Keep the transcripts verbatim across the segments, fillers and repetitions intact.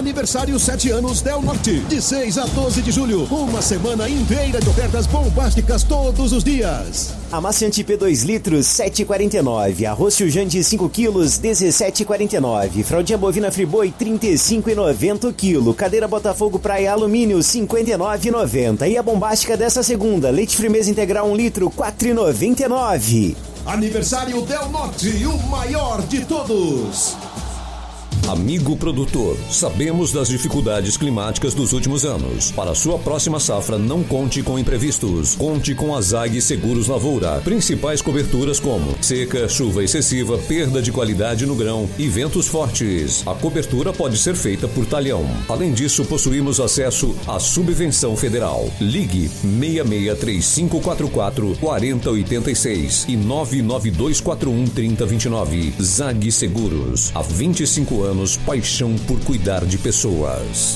Aniversário sete anos Del Norte, de seis a doze de julho. Uma semana inteira de ofertas bombásticas todos os dias. Amaciante P dois litros, sete reais e quarenta e nove centavos. Arroz Chujante cinco quilos, dezessete reais e quarenta e nove centavos. Fraldinha bovina Friboi, trinta e cinco reais e noventa centavos o quilo. Cadeira Botafogo Praia Alumínio, cinquenta e nove reais e noventa centavos. E a bombástica dessa segunda, leite Frimeza Integral um litro, quatro reais e noventa e nove centavos. Aniversário Del Norte, o maior de todos. Amigo produtor, sabemos das dificuldades climáticas dos últimos anos. Para sua próxima safra, não conte com imprevistos. Conte com a Zag Seguros Lavoura. Principais coberturas como seca, chuva excessiva, perda de qualidade no grão e ventos fortes. A cobertura pode ser feita por talhão. Além disso, possuímos acesso à subvenção federal. Ligue seis seis três cinco quatro quatro, quatro zero oito seis e nove nove dois quatro um, três zero dois nove. Zag Seguros. Há vinte e cinco anos. Paixão por cuidar de pessoas.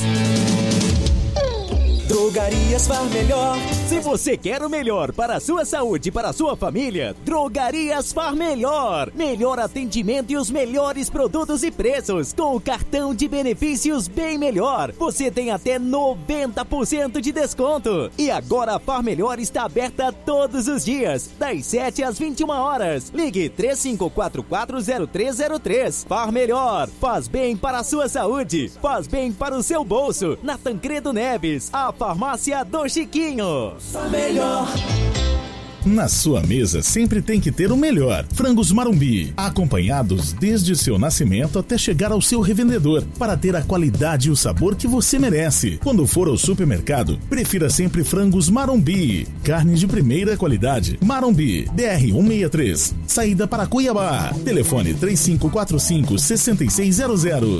Drogarias Far Melhor. Se você quer o melhor para a sua saúde e para a sua família, Drogarias Far Melhor. Melhor atendimento e os melhores produtos e preços. Com o cartão de benefícios Bem Melhor, você tem até noventa por cento de desconto. E agora a Far Melhor está aberta todos os dias, das sete às vinte e uma horas. Ligue três cinco quatro quatro, zero três zero três. Far Melhor. Faz bem para a sua saúde. Faz bem para o seu bolso. Na Tancredo Neves, a Farmácia do Chiquinho. Far Melhor. Na sua mesa sempre tem que ter o melhor. Frangos Marumbi, acompanhados desde seu nascimento até chegar ao seu revendedor, para ter a qualidade e o sabor que você merece. Quando for ao supermercado, prefira sempre Frangos Marumbi. Carne de primeira qualidade. Marumbi, D R cento e sessenta e três. Saída para Cuiabá. Telefone três cinco quatro cinco, seis seis zero zero.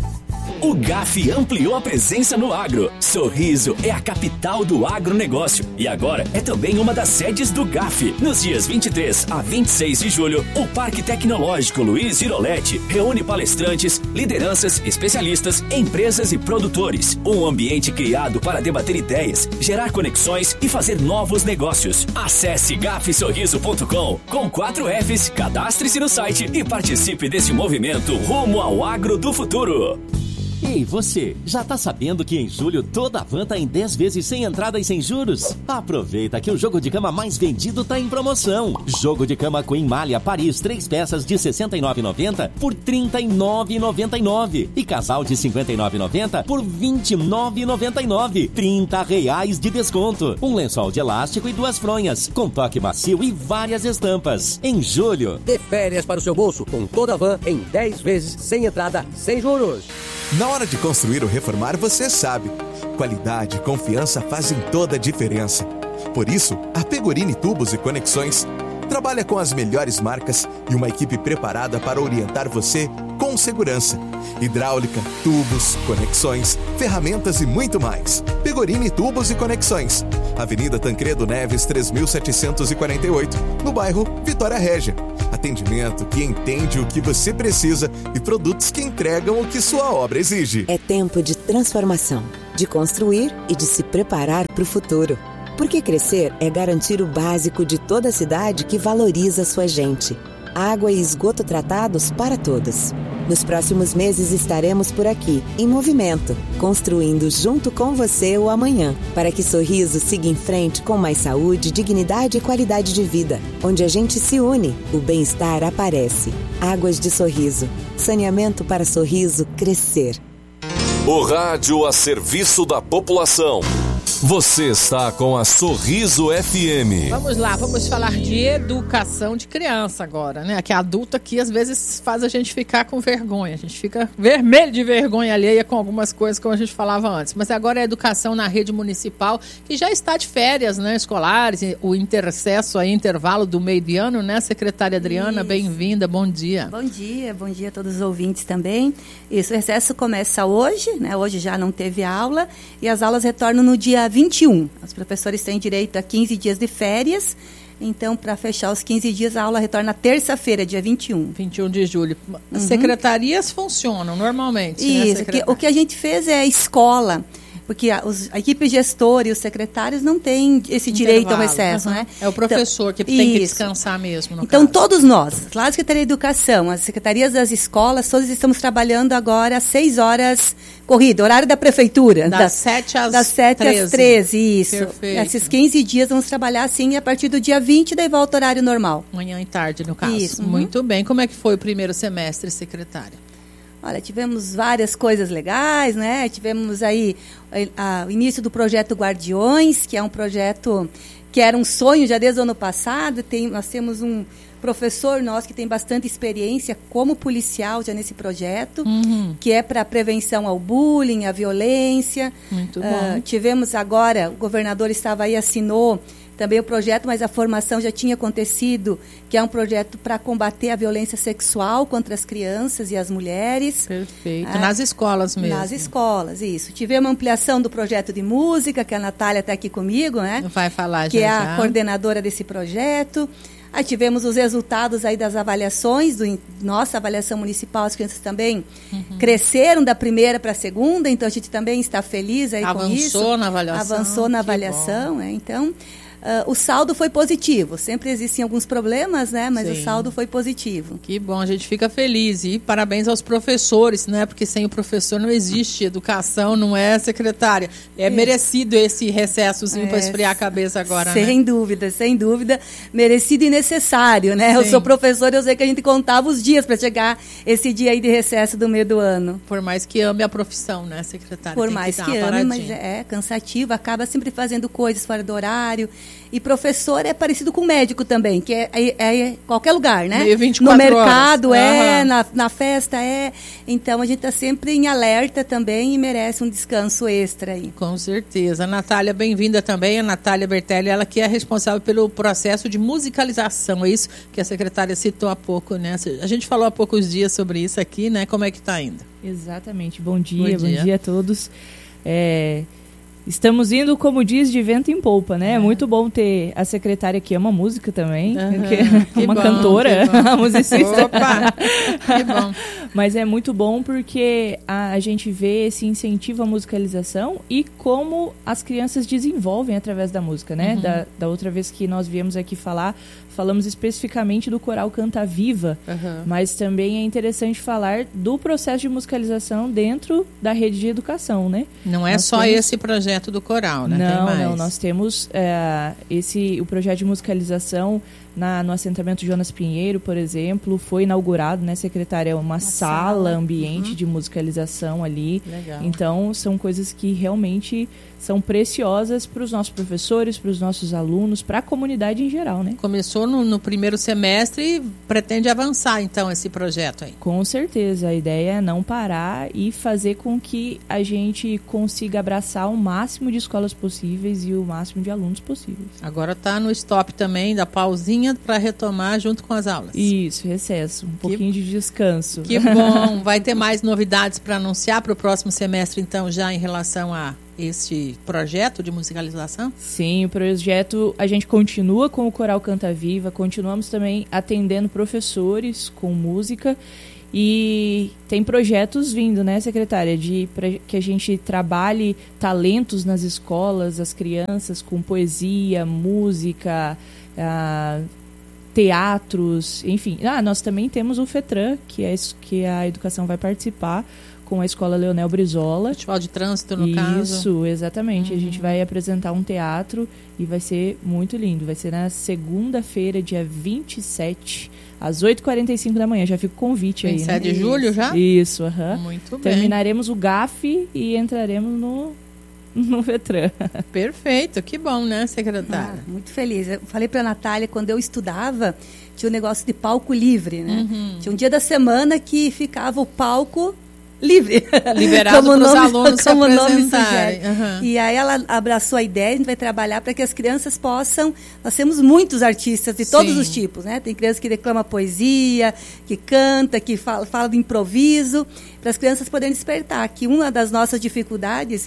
O G A F ampliou a presença no agro. Sorriso é a capital do agronegócio e agora é também uma das sedes do G A F. Nos dias vinte e três a vinte e seis de julho, o Parque Tecnológico Luiz Giroletti reúne palestrantes, lideranças, especialistas, empresas e produtores. Um ambiente criado para debater ideias, gerar conexões e fazer novos negócios. Acesse gaf sorriso ponto com com quatro Fs, cadastre-se no site e participe desse movimento rumo ao agro do futuro. Ei, você, já tá sabendo que em julho toda a van tá em dez vezes sem entrada e sem juros? Aproveita que o jogo de cama mais vendido tá em promoção. Jogo de cama Queen Malha Paris, três peças de sessenta e nove reais e noventa centavos por trinta e nove reais e noventa e nove centavos. E casal de cinquenta e nove reais e noventa centavos por vinte e nove reais e noventa e nove centavos. trinta reais de desconto. Um lençol de elástico e duas fronhas, com toque macio e várias estampas. Em julho, dê férias para o seu bolso com toda a van em dez vezes sem entrada, sem juros. Na hora de construir ou reformar, você sabe. Qualidade e confiança fazem toda a diferença. Por isso, a Pegorini Tubos e Conexões trabalha com as melhores marcas e uma equipe preparada para orientar você com segurança. Hidráulica, tubos, conexões, ferramentas e muito mais. Pegorini Tubos e Conexões. Avenida Tancredo Neves, três mil setecentos e quarenta e oito, no bairro Vitória Régia. Atendimento que entende o que você precisa e produtos que entregam o que sua obra exige. É tempo de transformação, de construir e de se preparar para o futuro. Porque crescer é garantir o básico de toda a cidade que valoriza sua gente. Água e esgoto tratados para todos. Nos próximos meses estaremos por aqui, em movimento, construindo junto com você o amanhã, para que Sorriso siga em frente com mais saúde, dignidade e qualidade de vida. Onde a gente se une, o bem-estar aparece. Águas de Sorriso. Saneamento para Sorriso crescer. O rádio a serviço da população. Você está com a Sorriso F M. Vamos lá, vamos falar de educação de criança agora, né? Que a adulta aqui às vezes faz a gente ficar com vergonha. A gente fica vermelho de vergonha alheia com algumas coisas como a gente falava antes. Mas agora é a educação na rede municipal, que já está de férias, né? Escolares, o intercesso aí, intervalo do meio de ano, né? Secretária Adriana, bem-vinda, bom dia. Bom dia, bom dia a todos os ouvintes também. Isso, o recesso começa hoje, né? Hoje já não teve aula e as aulas retornam no dia vinte e um. Os professores têm direito a quinze dias de férias, então, para fechar os quinze dias, a aula retorna terça-feira, dia vinte e um. vinte e um de julho. As uhum. secretarias funcionam normalmente, Isso, né, que, o que a gente fez é a escola. porque a, os, a equipe gestora e os secretários não têm esse direito ao recesso, uhum. né? É o professor então, que tem isso. que descansar mesmo, no Então, caso. todos nós, lá da Secretaria de Educação, as secretarias das escolas, todos estamos trabalhando agora às seis horas corrida, horário da prefeitura. Das sete às Das sete às treze, isso. Perfeito. Esses quinze dias vamos trabalhar assim, e a partir do dia vinte, daí volta ao horário normal. Manhã e tarde, no caso. Isso. Uhum. Muito bem. Como é que foi o primeiro semestre, secretária? Olha, tivemos várias coisas legais, né? Tivemos aí a, a, o início do projeto Guardiões, que é um projeto que era um sonho já desde o ano passado. Tem, nós temos um professor nosso que tem bastante experiência como policial já nesse projeto, uhum. que é para prevenção ao bullying, à violência. Muito bom. Uh, tivemos agora, o governador estava aí, assinou também o projeto, mas a formação já tinha acontecido, que é um projeto para combater a violência sexual contra as crianças e as mulheres. Perfeito. Ah, nas escolas mesmo. Nas escolas, isso. Tivemos uma ampliação do projeto de música, que a Natália está aqui comigo, né? Vai falar que já, é a já. coordenadora desse projeto. Aí tivemos os resultados aí das avaliações, do nossa avaliação municipal, as crianças também uhum. cresceram da primeira para a segunda, então a gente também está feliz aí Avançou com isso. Avançou na avaliação. Avançou na avaliação, né? Então... Uh, o saldo foi positivo. Sempre existem alguns problemas, né? Mas Sim. o saldo foi positivo. Que bom, a gente fica feliz. E parabéns aos professores, né? Porque sem o professor não existe educação, não é, secretária? É, é. merecido esse recessozinho é. para esfriar a cabeça agora, sem né? Sem dúvida, sem dúvida. Merecido e necessário, né? Sim. Eu sou professora, eu sei que a gente contava os dias para chegar esse dia aí de recesso do meio do ano. Por mais que ame a profissão, né, secretária? Por Tem mais que, que ame, mas é cansativo, acaba sempre fazendo coisas fora do horário. E professor é parecido com médico também, que é, é, é qualquer lugar, né? vinte e quatro no mercado horas. é, uhum. na, na festa é. Então a gente está sempre em alerta também e merece um descanso extra aí. Com certeza. A Natália, bem-vinda também. A Natália Bertelli, ela que é responsável pelo processo de musicalização. É isso que a secretária citou há pouco, né? A gente falou há poucos dias sobre isso aqui, né? Como é que está indo? Exatamente. Bom dia, bom dia, bom dia a todos. É... Estamos indo, como diz, de vento em polpa, né? É, é muito bom ter a secretária que ama música também, uhum, que é uma bom, cantora, musicista. Opa, que bom. Mas é muito bom porque a, a gente vê esse incentivo à musicalização e como as crianças desenvolvem através da música, né? Uhum. Da, da outra vez que nós viemos aqui falar, falamos especificamente do coral Canta Viva, uhum. mas também é interessante falar do processo de musicalização dentro da rede de educação, né? Não é nós só temos... esse projeto do coral, né? Não, Tem mais. não, nós temos é, esse, o projeto de musicalização na, no assentamento Jonas Pinheiro, por exemplo, foi inaugurado, né, secretária, uma, uma sala, sala ambiente uhum. de musicalização ali. Legal. Então, são coisas que realmente são preciosas para os nossos professores, para os nossos alunos, para a comunidade em geral, né? Começou no, no primeiro semestre e pretende avançar, então, esse projeto aí? Com certeza. A ideia é não parar e fazer com que a gente consiga abraçar o máximo de escolas possíveis e o máximo de alunos possíveis. Agora está no stop também, da pausinha para retomar junto com as aulas. Isso, recesso. Um que, pouquinho de descanso. Que bom. Vai ter mais novidades para anunciar para o próximo semestre, então, já em relação a este projeto de musicalização? Sim, o projeto, a gente continua com o Coral Canta Viva, continuamos também atendendo professores com música e tem projetos vindo, né, secretária, de pra, que a gente trabalhe talentos nas escolas, as crianças com poesia, música, ah, teatros, enfim. Ah, nós também temos o FETRAN, que, é, que a educação vai participar, com a Escola Leonel Brizola. Festival de Trânsito, no Isso, caso. Isso, exatamente. Uhum. A gente vai apresentar um teatro e vai ser muito lindo. Vai ser na segunda-feira, dia vinte e sete, às oito e quarenta e cinco da manhã. Já fica o convite aí, vinte e sete né? de julho já? Isso, aham. Uhum. Muito bem. Terminaremos o G A F e entraremos no... no FETRAN. Perfeito, que bom, né, secretária? Ah, muito feliz. Eu falei para a Natália, quando eu estudava, tinha um negócio de palco livre, né? Uhum. Tinha um dia da semana que ficava o palco livre. Liberado para os alunos se apresentarem. Uhum. E aí ela abraçou a ideia, a gente vai trabalhar para que as crianças possam... Nós temos muitos artistas de todos Sim. os tipos, né? Tem criança que declama poesia, que canta, que fala, fala do improviso, para as crianças poderem despertar. Que uma das nossas dificuldades... O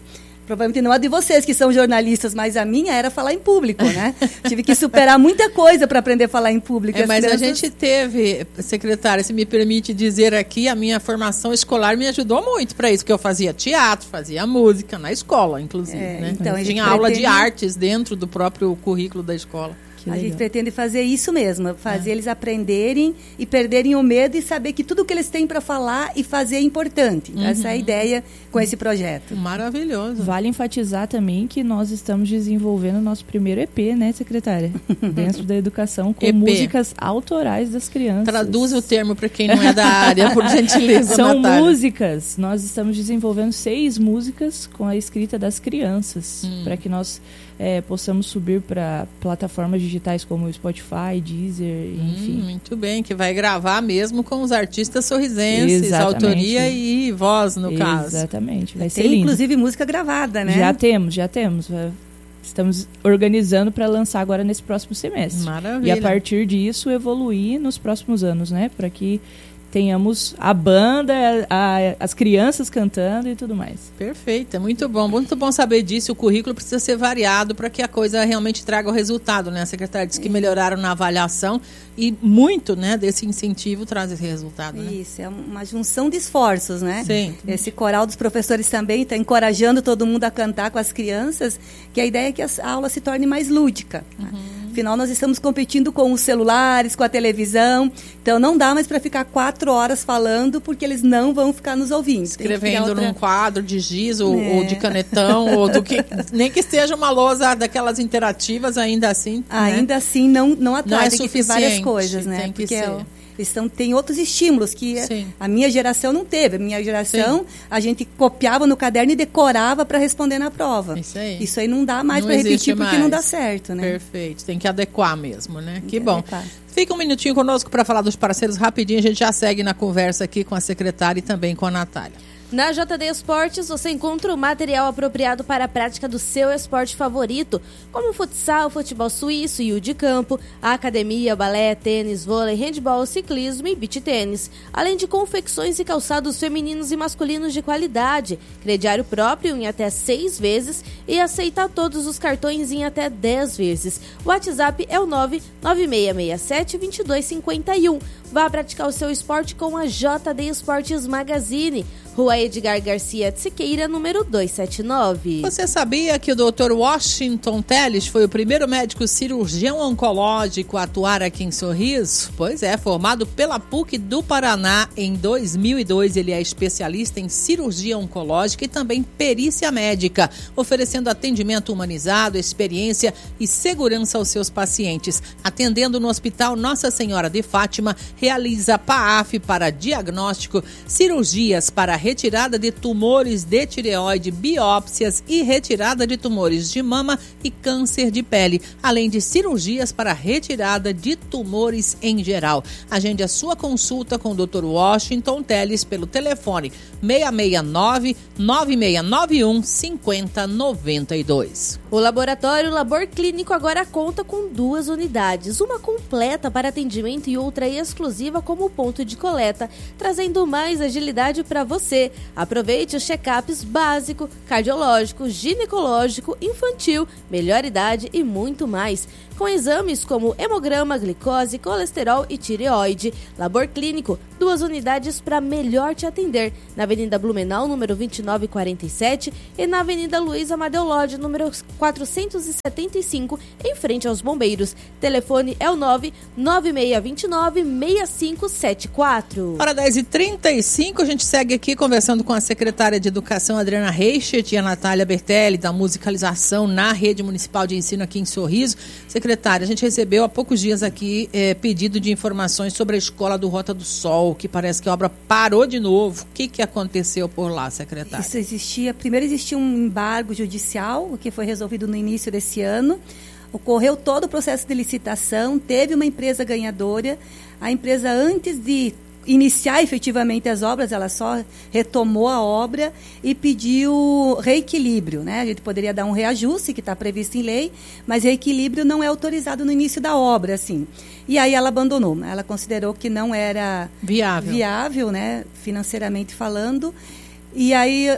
provavelmente não a de vocês, que são jornalistas, mas a minha era falar em público, né? Tive que superar muita coisa para aprender a falar em público. É, mas crianças... a gente teve, secretária, se me permite dizer aqui, a minha formação escolar me ajudou muito para isso, porque eu fazia teatro, fazia música na escola, inclusive. É, né? Então, tinha aula pretende... de artes dentro do próprio currículo da escola. A gente pretende fazer isso mesmo, fazer é. eles aprenderem e perderem o medo e saber que tudo que eles têm para falar e fazer é importante. Uhum. Essa é a ideia com esse projeto. Maravilhoso. Vale enfatizar também que nós estamos desenvolvendo o nosso primeiro E P, né, secretária? Dentro da educação, com E P. Músicas autorais das crianças. Traduz o termo para quem não é da área, por gentileza, São Natália. músicas. Nós estamos desenvolvendo seis músicas com a escrita das crianças, hum. para que nós é, possamos subir para plataformas digitais como o Spotify, Deezer, enfim. Hum, muito bem, que vai gravar mesmo com os artistas sorrisenses, Exatamente. autoria e voz, no Exatamente. caso. Exatamente, vai ser Tem lindo. inclusive música gravada, né? Já temos, já temos. Estamos organizando para lançar agora nesse próximo semestre. Maravilha. E a partir disso evoluir nos próximos anos, né? Para que tenhamos a banda, a, a, as crianças cantando e tudo mais. Perfeito, é muito bom. Muito bom saber disso. O currículo precisa ser variado para que a coisa realmente traga o resultado, né? A secretária disse que melhoraram na avaliação e muito, né, desse incentivo traz esse resultado. Né? Isso, é uma junção de esforços, né? Sim. Esse coral dos professores também está encorajando todo mundo a cantar com as crianças, que a ideia é que a aula se torne mais lúdica. Uhum. Afinal, nós estamos competindo com os celulares, com a televisão. Então, não dá mais para ficar quatro horas falando, porque eles não vão ficar nos ouvindo. Escrevendo outra... num quadro de giz ou, é. ou de canetão, ou do que... Nem que esteja uma lousa daquelas interativas, ainda assim. Ainda né? assim, não, não atrai. Não é tem suficiente. Que ter várias coisas, né? Tem que porque ser. É, eles estão, tem outros estímulos que Sim. a minha geração não teve. A minha geração, Sim. a gente copiava no caderno e decorava para responder na prova. Isso aí. Isso aí não dá mais para repetir porque mais. não dá certo, né? Perfeito. Tem que adequar mesmo, né? Tem que, que bom. Adequar. Fica um minutinho conosco para falar dos parceiros rapidinho. A gente já segue na conversa aqui com a secretária e também com a Natália. Na J D Esportes você encontra o material apropriado para a prática do seu esporte favorito, como futsal, futebol suíço e o de campo, a academia, balé, tênis, vôlei, handebol, ciclismo e beach tênis, além de confecções e calçados femininos e masculinos de qualidade, crediário próprio em até seis vezes e aceita todos os cartões em até dez vezes. O WhatsApp é o nove nove seis seis sete, dois dois cinco um. Vá praticar o seu esporte com a J D Esportes Magazine. Rua Edgar Garcia de Siqueira, número duzentos e setenta e nove. Você sabia que o doutor Washington Teles foi o primeiro médico cirurgião oncológico a atuar aqui em Sorriso? Pois é, formado pela P U C do Paraná em dois mil e dois, ele é especialista em cirurgia oncológica e também perícia médica, oferecendo atendimento humanizado, experiência e segurança aos seus pacientes. Atendendo no Hospital Nossa Senhora de Fátima, realiza P A F para diagnóstico, cirurgias para retirada de tumores de tireoide, biópsias e retirada de tumores de mama e câncer de pele, além de cirurgias para retirada de tumores em geral. Agende a sua consulta com o doutor Washington Teles pelo telefone seis seis nove, nove seis nove um, cinco zero nove dois. O laboratório Labor Clínico agora conta com duas unidades, uma completa para atendimento e outra exclusiva como ponto de coleta, trazendo mais agilidade para você. Aproveite os check-ups básico, cardiológico, ginecológico, infantil, melhor idade e muito mais. Com exames como hemograma, glicose, colesterol e tireoide. Labor Clínico, duas unidades para melhor te atender. Na Avenida Blumenau, número vinte e nove quarenta e sete e na Avenida Luiz Amadeu Lodge, número quatrocentos e setenta e cinco, em frente aos bombeiros. Telefone é o nove nove seis dois nove, seis cinco sete quatro. Hora dez e trinta e cinco, a gente segue aqui conversando com a secretária de Educação, Adriana Reichert, e a Natália Bertelli, da musicalização na Rede Municipal de Ensino aqui em Sorriso. Secretária, a gente recebeu há poucos dias aqui é, pedido de informações sobre a escola do Rota do Sol, que parece que a obra parou de novo. O que, que aconteceu por lá, secretária? Isso existia, primeiro existia um embargo judicial, que foi resolvido no início desse ano. Ocorreu todo o processo de licitação, teve uma empresa ganhadora. A empresa, antes de iniciar efetivamente as obras, ela só retomou a obra e pediu reequilíbrio, né? A gente poderia dar um reajuste, que está previsto em lei, mas reequilíbrio não é autorizado no início da obra, assim. E aí ela abandonou, ela considerou que não era viável, viável, né? Financeiramente falando, e aí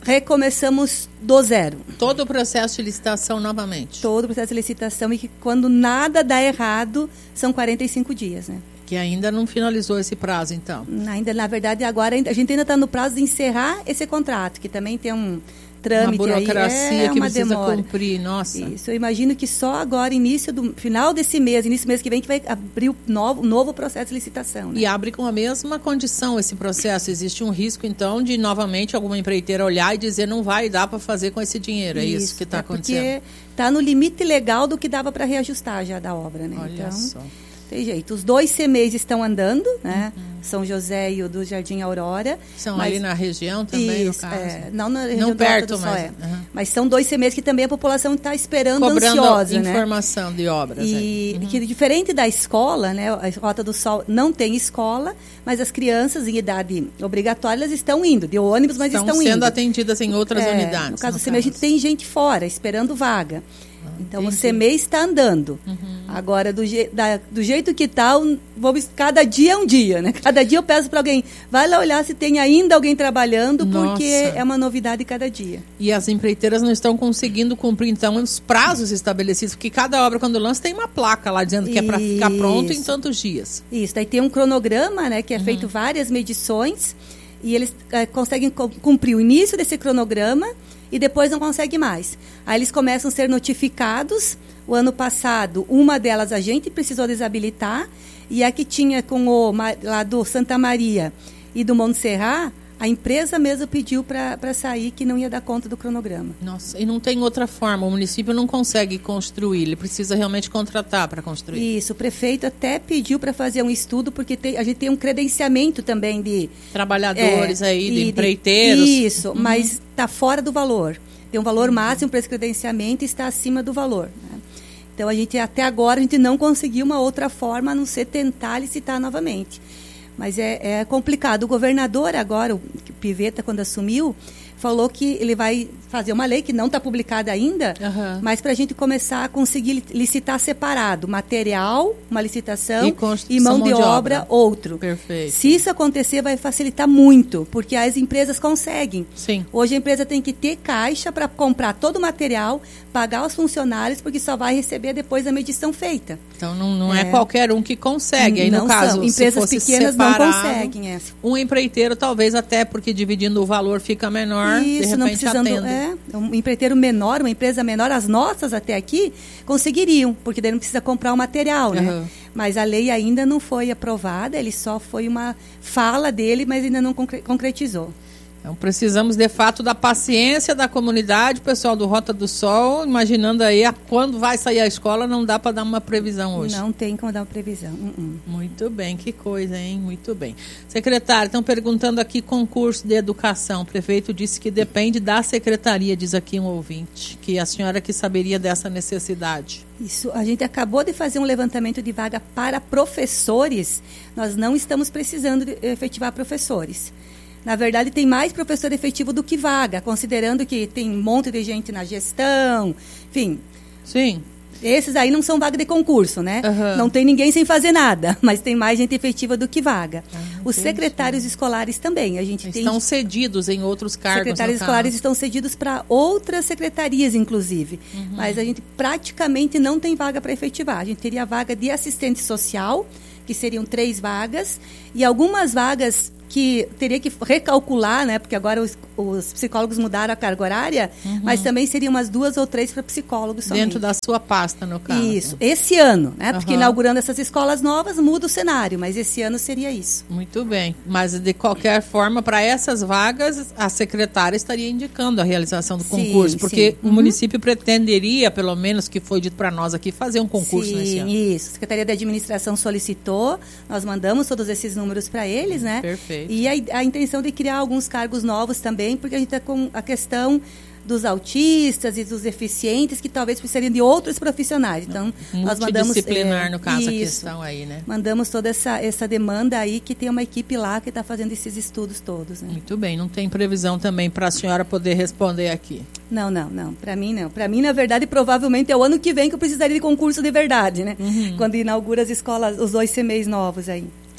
recomeçamos do zero. Todo o processo de licitação novamente? Todo o processo de licitação, e que quando nada dá errado, são quarenta e cinco dias, né? Que ainda não finalizou esse prazo, então? Ainda, na verdade, agora a gente ainda está no prazo de encerrar esse contrato, que também tem um trâmite, uma burocracia aí, é que uma precisa demora. cumprir, nossa. Isso, eu imagino que só agora, início do final desse mês, início do mês que vem, que vai abrir o novo, novo processo de licitação. Né? E abre com a mesma condição esse processo. Existe um risco, então, de novamente alguma empreiteira olhar e dizer não vai dar para fazer com esse dinheiro. É isso, isso que está é acontecendo. Porque está no limite legal do que dava para reajustar já da obra, né? Olha então, só. Tem jeito. Os dois C M Es estão andando, né? Uhum. São José e o do Jardim Aurora. São mas, ali na região também, isso, no caso? É, não na região não do perto, Alto do mas... Sol, é. Uhum. Mas são dois C M Es que também a população está esperando, cobrando ansiosa, informação né? de obras. E uhum. que diferente da escola, né? A Rota do Sol não tem escola, mas as crianças em idade obrigatória, elas estão indo, de ônibus, mas estão, estão indo. sendo atendidas em outras é, unidades. No caso no do C M E, a gente tem gente fora, esperando vaga. Então, entendi. O C M E está andando. Uhum. Agora, do, je, da, do jeito que está, vamos, cada dia é um dia, né? Cada dia eu peço para alguém, vai lá olhar se tem ainda alguém trabalhando, Nossa. Porque é uma novidade cada dia. E as empreiteiras não estão conseguindo cumprir, então, os prazos estabelecidos, porque cada obra, quando lança, tem uma placa lá dizendo que é para ficar pronto em tantos dias. Isso, daí tem um cronograma, né? Que é uhum. feito várias medições, e eles é, conseguem cumprir o início desse cronograma, e depois não consegue mais. Aí eles começam a ser notificados. O ano passado, uma delas a gente precisou desabilitar, e a que tinha com o lá do Santa Maria e do Montserrat, a empresa mesmo pediu para sair, que não ia dar conta do cronograma. Nossa, e não tem outra forma, o município não consegue construir, ele precisa realmente contratar para construir. Isso, o prefeito até pediu para fazer um estudo, porque tem, a gente tem um credenciamento também de... Trabalhadores é, aí, de e, empreiteiros. Isso, uhum. mas está fora do valor. Tem um valor uhum. máximo para esse credenciamento e está acima do valor. Né? Então, a gente, até agora, a gente não conseguiu uma outra forma, a não ser tentar licitar novamente. Mas é, é complicado. O governador agora, o Pivetta, quando assumiu, falou que ele vai fazer uma lei que não está publicada ainda, uhum. mas para a gente começar a conseguir licitar separado. Material, uma licitação, e, e mão, mão de, de obra, obra, outro. Perfeito. Se isso acontecer, vai facilitar muito, porque as empresas conseguem. Sim. Hoje a empresa tem que ter caixa para comprar todo o material, pagar os funcionários, porque só vai receber depois da medição feita. Então não, não é. é qualquer um que consegue. Aí, não no caso, são. Empresas se pequenas separado, não conseguem essa. Um empreiteiro, talvez até porque dividindo o valor fica menor. Isso, não precisando. É, um empreiteiro menor, uma empresa menor, as nossas até aqui conseguiriam, porque daí não precisa comprar o material, né? Uhum. Mas a lei ainda não foi aprovada, ele só foi uma fala dele, mas ainda não concre- concretizou. Então, precisamos, de fato, da paciência da comunidade, pessoal do Rota do Sol, imaginando aí a, quando vai sair a escola, não dá para dar uma previsão hoje. Não tem como dar uma previsão. Uh-uh. Muito bem, que coisa, hein? Muito bem. Secretário, estão perguntando aqui concurso de educação. O prefeito disse que depende da secretaria, diz aqui um ouvinte, que a senhora que saberia dessa necessidade. Isso, a gente acabou de fazer um levantamento de vaga para professores, nós não estamos precisando de efetivar professores. Na verdade, tem mais professor efetivo do que vaga, considerando que tem um monte de gente na gestão, enfim. Sim. Esses aí não são vaga de concurso, né? Uhum. Não tem ninguém sem fazer nada, mas tem mais gente efetiva do que vaga. Ah, Os secretários escolares também. A gente estão tem... cedidos em outros cargos. Secretários escolares estão cedidos para outras secretarias, inclusive. Uhum. Mas a gente praticamente não tem vaga para efetivar. A gente teria vaga de assistente social, que seriam três vagas, e algumas vagas que teria que recalcular, né? Porque agora os, os psicólogos mudaram a carga horária, uhum. mas também seriam umas duas ou três para psicólogos somente. Dentro da sua pasta, no caso. Isso, esse ano, né? Porque uhum. inaugurando essas escolas novas muda o cenário, mas esse ano seria isso. Muito bem, mas de qualquer forma, para essas vagas, a secretária estaria indicando a realização do sim, concurso, porque sim. o uhum. município pretenderia, pelo menos que foi dito para nós aqui, fazer um concurso sim, nesse ano. Isso, a Secretaria de Administração solicitou, nós mandamos todos esses números para eles, né? Perfeito. E a, a intenção de criar alguns cargos novos também, porque a gente está com a questão dos autistas e dos deficientes que talvez precisariam de outros profissionais. Então, nós mandamos... Multidisciplinar, é, no caso, isso, a questão aí, né? Mandamos toda essa, essa demanda aí, que tem uma equipe lá que está fazendo esses estudos todos, né? Muito bem. Não tem previsão também para a senhora poder responder aqui? Não, não, não. Para mim, não. Para mim, na verdade, provavelmente é o ano que vem que eu precisaria de concurso de verdade, né? Uhum. Quando inaugura as escolas, os dois C M Es novos aí.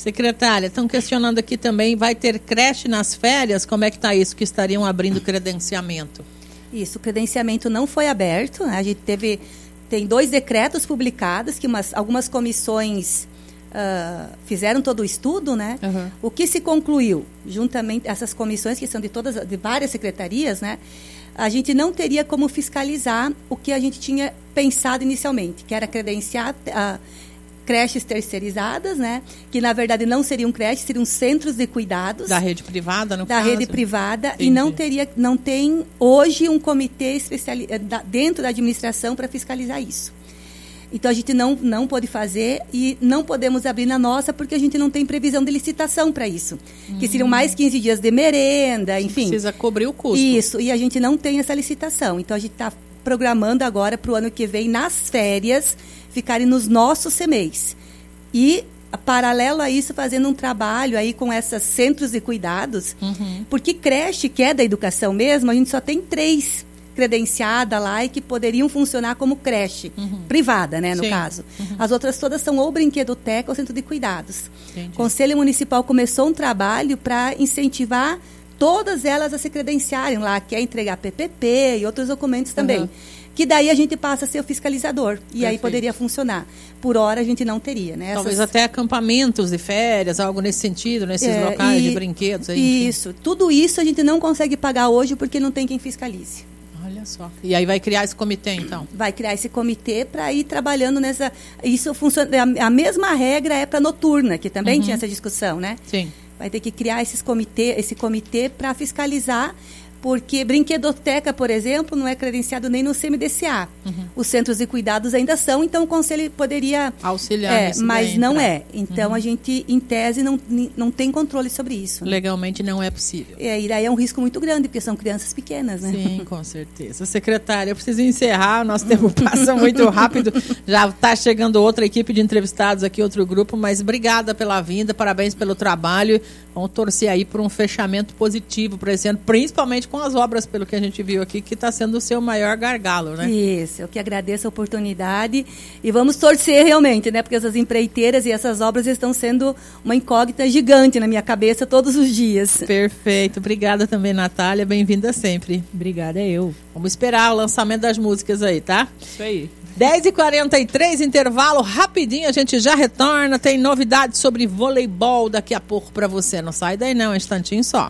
Secretária, estão questionando aqui também, vai ter creche nas férias? Como é que está isso, que estariam abrindo credenciamento? Isso, o credenciamento não foi aberto, né? A gente teve, tem dois decretos publicados, que umas, algumas comissões uh, fizeram todo o estudo, né? Uhum. O que se concluiu, juntamente, essas comissões, que são de todas, de várias secretarias, né? A gente não teria como fiscalizar o que a gente tinha pensado inicialmente, que era credenciar uh, creches terceirizadas, né? Que na verdade não seriam creches, seriam centros de cuidados. Da rede privada, no da caso? Da rede privada. Entendi. E não teria, não tem hoje um comitê especiali- dentro da administração para fiscalizar isso. Então a gente não, não pode fazer e não podemos abrir na nossa porque a gente não tem previsão de licitação para isso. Hum. Que seriam mais quinze dias de merenda, enfim. Precisa cobrir o custo. Isso, e a gente não tem essa licitação. Então a gente está programando agora para o ano que vem, nas férias, ficarem nos nossos C M E Is. E, paralelo a isso, fazendo um trabalho aí com esses centros de cuidados, uhum. porque creche, que é da educação mesmo, a gente só tem três credenciadas lá e que poderiam funcionar como creche, uhum. privada, né, no Sim. caso. Uhum. As outras todas são ou brinquedoteca ou centro de cuidados. Entendi. O Conselho Municipal começou um trabalho para incentivar todas elas a se credenciarem lá, que é entregar P P P e outros documentos também. Uhum. Que daí a gente passa a ser o fiscalizador. E Perfeito. Aí poderia funcionar. Por hora a gente não teria, né? Talvez Essas... até acampamentos de férias, algo nesse sentido, nesses é, locais e... de brinquedos. Aí, isso. Enfim. Tudo isso a gente não consegue pagar hoje porque não tem quem fiscalize. Olha só. E aí vai criar esse comitê, então? Vai criar esse comitê para ir trabalhando nessa... Isso funciona... A mesma regra é para noturna, que também uhum. tinha essa discussão, né? Sim. Vai ter que criar esses comitê, esse comitê para fiscalizar, porque brinquedoteca, por exemplo, não é credenciado nem no C M D C A. Uhum. Os centros de cuidados ainda são, então o Conselho poderia... auxiliar é, mas não entrar. é. Então, uhum. a gente, em tese, não, não tem controle sobre isso. Legalmente não é possível. É, e daí é um risco muito grande, porque são crianças pequenas, né? Sim, com certeza. Secretária, eu preciso encerrar, nosso tempo passa muito rápido. Já está chegando outra equipe de entrevistados aqui, outro grupo, mas obrigada pela vinda, parabéns pelo trabalho. Vamos torcer aí por um fechamento positivo para esse ano, principalmente com as obras, pelo que a gente viu aqui, que está sendo o seu maior gargalo, né? Isso, eu que agradeço a oportunidade e vamos torcer realmente, né? Porque essas empreiteiras e essas obras estão sendo uma incógnita gigante na minha cabeça todos os dias. Perfeito, obrigada também, Natália, bem-vinda sempre. Obrigada, eu. Vamos esperar o lançamento das músicas aí, tá? Isso aí. dez e quarenta e três, intervalo rapidinho, a gente já retorna, tem novidades sobre voleibol daqui a pouco para você, não sai daí não, um instantinho só.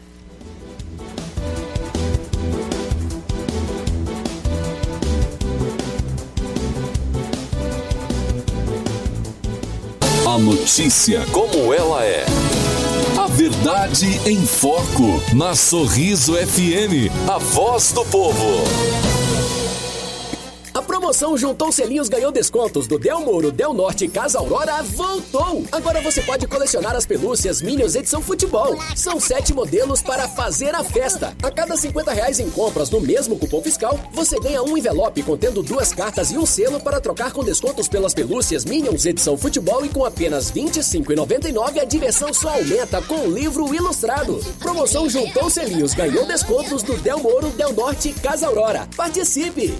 A notícia como ela é. A verdade em foco. Na Sorriso F M, a voz do povo. A promoção Juntou Selinhos ganhou descontos do Del Moro, Del Norte e Casa Aurora voltou! Agora você pode colecionar as pelúcias Minions edição futebol. São sete modelos para fazer a festa. A cada cinquenta reais em compras no mesmo cupom fiscal, você ganha um envelope contendo duas cartas e um selo para trocar com descontos pelas pelúcias Minions edição futebol e com apenas vinte e cinco reais e noventa e nove centavos a diversão só aumenta com o livro ilustrado. Promoção Juntou Selinhos ganhou descontos do Del Moro, Del Norte e Casa Aurora. Participe!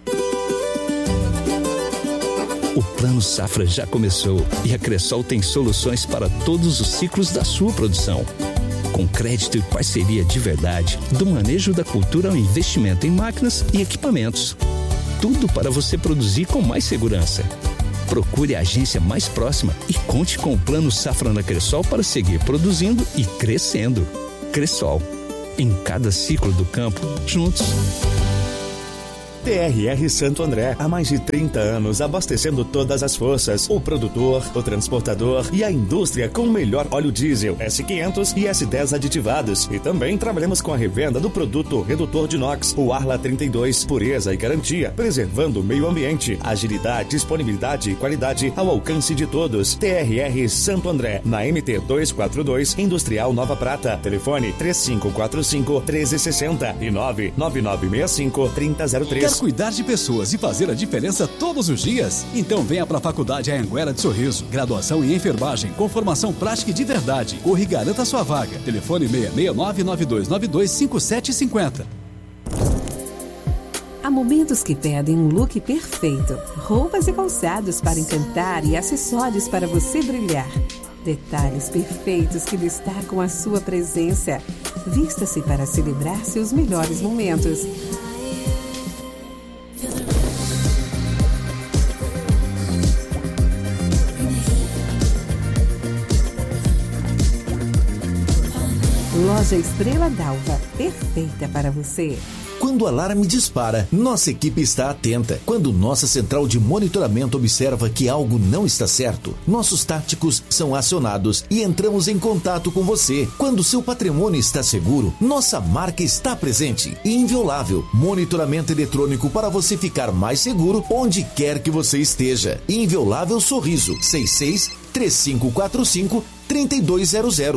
O Plano Safra já começou e a Cressol tem soluções para todos os ciclos da sua produção. Com crédito e parceria de verdade, do manejo da cultura ao investimento em máquinas e equipamentos. Tudo para você produzir com mais segurança. Procure a agência mais próxima e conte com o Plano Safra na Cressol para seguir produzindo e crescendo. Cressol. Em cada ciclo do campo, juntos. T R R Santo André, há mais de trinta anos abastecendo todas as forças, o produtor, o transportador e a indústria com o melhor óleo diesel S quinhentos e S dez aditivados. E também trabalhamos com a revenda do produto redutor de inox, o Arla trinta e dois, pureza e garantia, preservando o meio ambiente, agilidade, disponibilidade e qualidade ao alcance de todos. T R R Santo André, na M T duzentos e quarenta e dois, Industrial Nova Prata. Telefone três cinco quatro cinco, um três seis zero e nove nove nove seis cinco, três zero zero três. Quer cuidar de pessoas e fazer a diferença todos os dias? Então venha para a Faculdade Anhanguera de Sorriso. Graduação em enfermagem com formação prática e de verdade. Corre e garanta sua vaga. Telefone seis seis nove nove dois nove dois cinco sete cinco zero. Há momentos que pedem um look perfeito. Roupas e calçados para encantar e acessórios para você brilhar. Detalhes perfeitos que destacam a sua presença. Vista-se para celebrar seus melhores momentos. Loja Estrela Dalva, perfeita para você. Quando o alarme dispara, nossa equipe está atenta. Quando nossa central de monitoramento observa que algo não está certo, nossos táticos são acionados e entramos em contato com você. Quando seu patrimônio está seguro, nossa marca está presente e inviolável. Monitoramento eletrônico para você ficar mais seguro onde quer que você esteja. Inviolável Sorriso, seis seis, três cinco quatro cinco, três dois zero zero.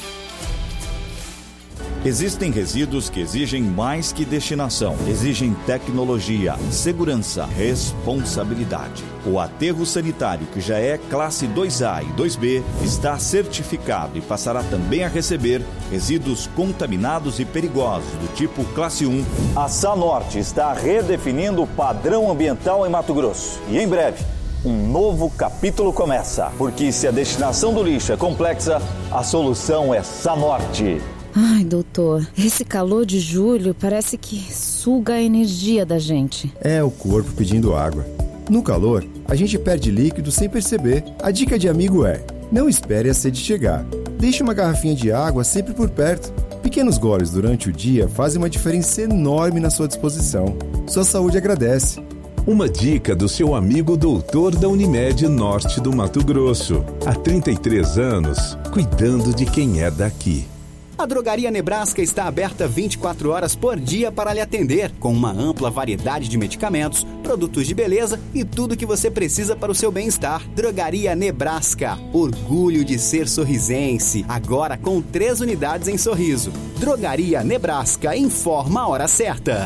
Existem resíduos que exigem mais que destinação, exigem tecnologia, segurança, responsabilidade. O aterro sanitário, que já é classe dois A e dois B, está certificado e passará também a receber resíduos contaminados e perigosos do tipo classe um. A Sanorte está redefinindo o padrão ambiental em Mato Grosso. E em breve, um novo capítulo começa. Porque se a destinação do lixo é complexa, a solução é Sanorte. Ai, doutor, esse calor de julho parece que suga a energia da gente. É o corpo pedindo água. No calor, a gente perde líquido sem perceber. A dica de amigo é: não espere a sede chegar. Deixe uma garrafinha de água sempre por perto. Pequenos goles durante o dia fazem uma diferença enorme na sua disposição. Sua saúde agradece. Uma dica do seu amigo doutor da Unimed Norte do Mato Grosso. Há trinta e três anos, cuidando de quem é daqui. A Drogaria Nebraska está aberta vinte e quatro horas por dia para lhe atender, com uma ampla variedade de medicamentos, produtos de beleza e tudo que você precisa para o seu bem-estar. Drogaria Nebraska, orgulho de ser sorrisense, agora com três unidades em Sorriso. Drogaria Nebraska, informa a hora certa.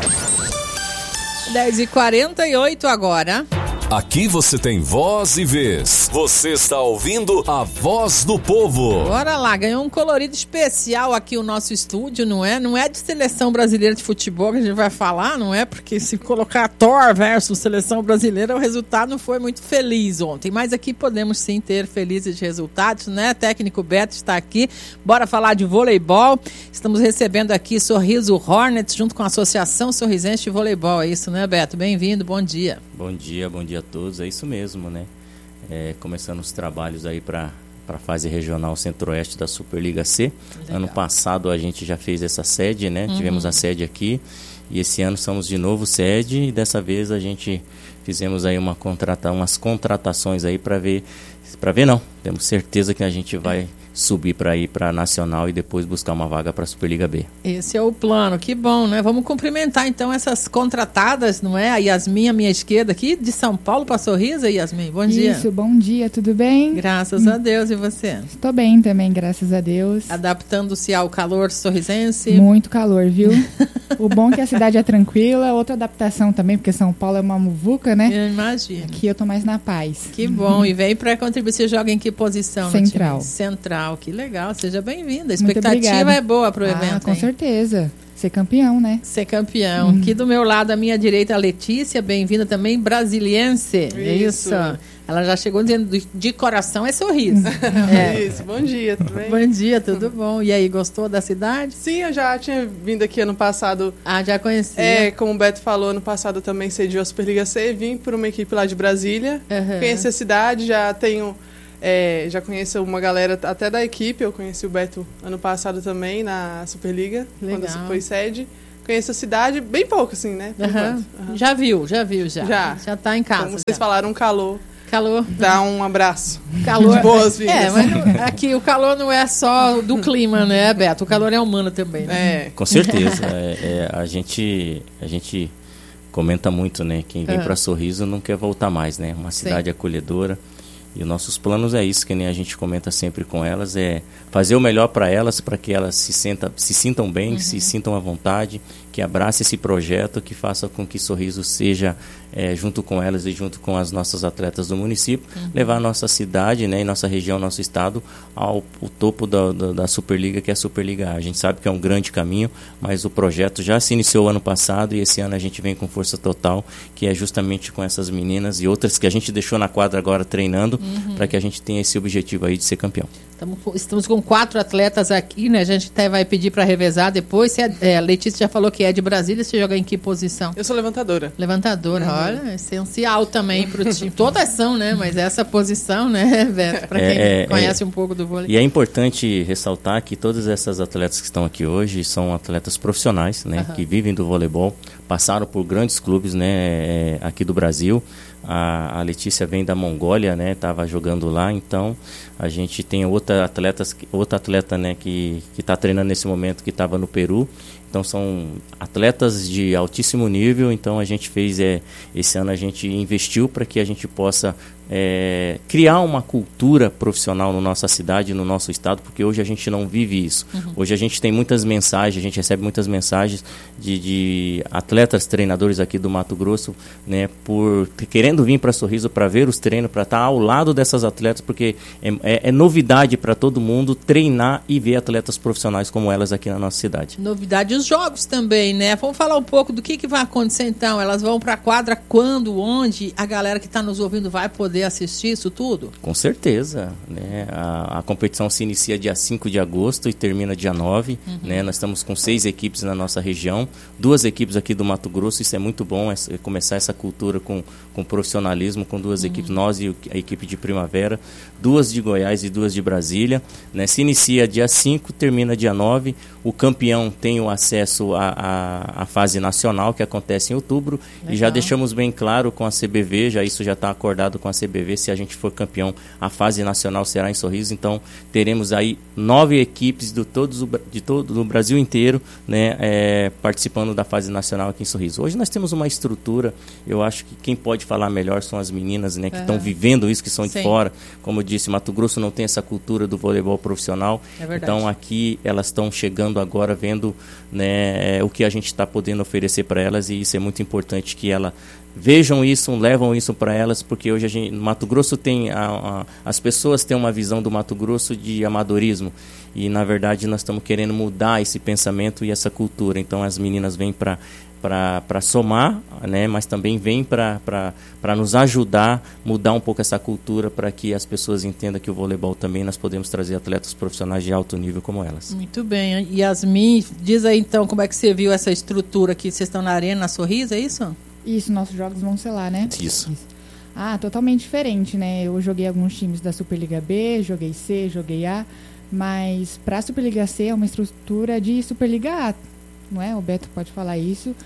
dez e quarenta e oito agora. Aqui você tem voz e vez. Você está ouvindo a Voz do Povo. Bora lá, ganhou um colorido especial aqui o nosso estúdio, não é? Não é de seleção brasileira de futebol que a gente vai falar, não é? Porque se colocar Thor versus seleção brasileira, o resultado não foi muito feliz ontem. Mas aqui podemos sim ter felizes resultados, né? Técnico Beto está aqui. Bora falar de voleibol. Estamos recebendo aqui Sorriso Hornets junto com a Associação Sorrisense de Voleibol. É isso, né, Beto? Bem-vindo, bom dia. Bom dia, bom dia a todos, é isso mesmo, né? É, começando os trabalhos aí para a fase regional centro-oeste da Superliga C. Legal. Ano passado a gente já fez essa sede, né? Uhum. Tivemos a sede aqui e esse ano estamos de novo sede e dessa vez a gente fizemos aí uma contrata, umas contratações aí para ver, para ver não, temos certeza que a gente vai subir para ir para a Nacional e depois buscar uma vaga para a Superliga B. Esse é o plano, que bom, né? Vamos cumprimentar então essas contratadas, não é? A Yasmin, à minha esquerda aqui, de São Paulo para Sorriso, Yasmin, bom dia. Isso, bom dia, tudo bem? Graças hum. a Deus, e você? Estou bem também, graças a Deus. Adaptando-se ao calor sorrisense? Muito calor, viu? O bom é que a cidade é tranquila, outra adaptação também, porque São Paulo é uma muvuca, né? Eu imagino. Aqui eu tô mais na paz. Que bom, uhum. E veio para contribuir, você joga em que posição? Central. Central. Que legal, seja bem-vinda. A expectativa é boa para o ah, evento. Com hein? certeza. Ser campeão, né? Ser campeão. Uhum. Aqui do meu lado, à minha direita, a Letícia, bem-vinda também, brasiliense. Isso. É isso. Ela já chegou dizendo de coração é Sorriso. É. Isso, bom dia, tudo bem? Bom dia, tudo bom. E aí, gostou da cidade? Sim, eu já tinha vindo aqui ano passado. Ah, já conhecia. É, como o Beto falou, ano passado eu também cedi a Superliga C, vim por uma equipe lá de Brasília. Uhum. Conheci a cidade, já tenho... É, já conheço uma galera até da equipe, eu conheci o Beto ano passado também na Superliga, legal. Quando foi sede. Conheço a cidade, bem pouco assim, né? Uhum. Uhum. Já viu, já viu, já. Já. Já tá em casa. Como vocês já. falaram, calor. Calor. Dá um abraço. Calor. Boas-vindas. É, mas aqui o calor não é só do clima, né, Beto? O calor é humano também, né? É. Com certeza. é, é, a, gente, a gente comenta muito, né? Quem vem uhum. para Sorriso não quer voltar mais, né? Uma cidade Sim. acolhedora. E os nossos planos é isso, que nem a gente comenta sempre com elas, é fazer o melhor para elas, para que elas se, senta, se sintam bem, uhum. se sintam à vontade que abrace esse projeto, que faça com que Sorriso seja, é, junto com elas e junto com as nossas atletas do município, uhum. levar a nossa cidade, né, e nossa região, nosso estado, ao, ao topo da, da, da Superliga, que é a Superliga A. A gente sabe que é um grande caminho, mas o projeto já se iniciou ano passado e esse ano a gente vem com força total, que é justamente com essas meninas e outras que a gente deixou na quadra agora treinando, uhum. para que a gente tenha esse objetivo aí de ser campeão. Estamos, estamos com quatro atletas aqui, né? A gente até vai pedir para revezar depois. Se é, é, a Letícia já falou que é de Brasília, você joga em que posição? Eu sou levantadora. Levantadora, uhum. olha, essencial também para o time. Todas são, né? Mas essa posição, né, Beto? Para quem é, conhece é, um pouco do vôlei. E é importante ressaltar que todas essas atletas que estão aqui hoje são atletas profissionais, né? Uhum. Que vivem do voleibol, passaram por grandes clubes, né? Aqui do Brasil. A, a Letícia vem da Mongólia, né? Estava jogando lá, então a gente tem outra atleta, outra atleta, né? Que que está treinando nesse momento, que estava no Peru. Então são atletas de altíssimo nível. Então a gente fez é, esse ano a gente investiu para que a gente possa é, criar uma cultura profissional na nossa cidade, no nosso estado, porque hoje a gente não vive isso. Uhum. Hoje a gente tem muitas mensagens, a gente recebe muitas mensagens de, de atletas, treinadores aqui do Mato Grosso, né, por querendo vir para Sorriso para ver os treinos, para estar ao lado dessas atletas, porque é, é, é novidade para todo mundo treinar e ver atletas profissionais como elas aqui na nossa cidade. Novidade os jogos também, né? Vamos falar um pouco do que, que vai acontecer então. Elas vão para a quadra quando, onde a galera que está nos ouvindo vai poder assistir isso tudo? Com certeza, né? A, a competição se inicia dia cinco de agosto e termina dia nove, uhum. né? Nós estamos com seis equipes na nossa região, duas equipes aqui do Mato Grosso, isso é muito bom, é, é começar essa cultura com, com profissionalismo, com duas uhum. equipes, nós e a equipe de Primavera, duas de Goiás e duas de Brasília, né? Se inicia dia cinco, termina dia nove, o campeão tem o acesso à, à, à fase nacional, que acontece em outubro. Legal. E já deixamos bem claro com a C B V, já isso já está acordado com a C B V, se a gente for campeão, a fase nacional será em Sorriso. Então teremos aí nove equipes do todos, de todo o Brasil inteiro, né, é, participando da fase nacional aqui em Sorriso. Hoje nós temos uma estrutura, eu acho que quem pode falar melhor são as meninas, né, que estão uhum. vivendo isso, que são Sim. de fora. Como eu disse, Mato Grosso não tem essa cultura do voleibol profissional, é verdade. Então aqui elas estão chegando agora, vendo, né, o que a gente está podendo oferecer para elas, e isso é muito importante que ela vejam isso, levam isso para elas, porque hoje a gente, Mato Grosso tem a, a, as pessoas têm uma visão do Mato Grosso de amadorismo, e na verdade nós estamos querendo mudar esse pensamento e essa cultura. Então as meninas vêm para para somar, né, mas também vêm para nos ajudar a mudar um pouco essa cultura, para que as pessoas entendam que o voleibol também nós podemos trazer atletas profissionais de alto nível como elas. Muito bem. Yasmin, diz aí então como é que você viu essa estrutura que vocês estão na Arena, na Sorriso, é isso? Isso, nossos jogos vão ser lá, né? Isso. Isso. Ah, totalmente diferente, né? Eu joguei alguns times da Superliga B, joguei C, joguei A, mas para a Superliga C é uma estrutura de Superliga A, não é? O Beto pode falar isso,